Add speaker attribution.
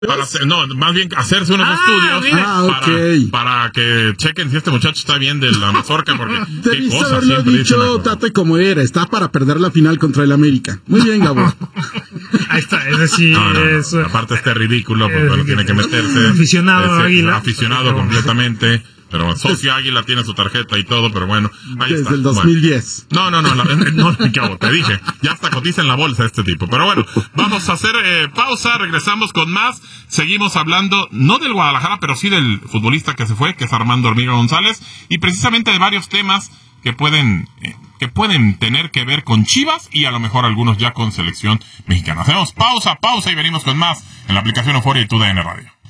Speaker 1: Más bien hacerse unos estudios para que chequen si este muchacho está bien de la mazorca, porque
Speaker 2: debiste haberlo dicho, Tate, como era, está para perder la final contra el América. Muy bien, Gabo.
Speaker 3: Ahí está, es decir,
Speaker 1: no. Aparte este ridículo, porque tiene que meterse.
Speaker 3: Aficionado
Speaker 1: completamente. Pero socio Águila tiene su tarjeta y todo, pero bueno, ahí
Speaker 2: desde
Speaker 1: está.
Speaker 2: el 2010.
Speaker 1: Bueno. No, te dije, ya hasta cotiza en la bolsa este tipo. Pero bueno, vamos a hacer pausa, regresamos con más. Seguimos hablando, no del Guadalajara, pero sí del futbolista que se fue, que es Armando Hormiga González, y precisamente de varios temas que pueden tener que ver con Chivas y a lo mejor algunos ya con selección mexicana. Hacemos pausa y venimos con más en la aplicación Euforia y TUDN Radio.